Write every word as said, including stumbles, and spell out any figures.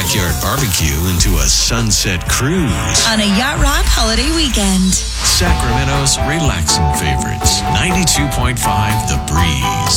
backyard barbecue into a sunset cruise. On a Yacht Rock holiday weekend. Sacramento's relaxing favorites. ninety-two point five The Breeze.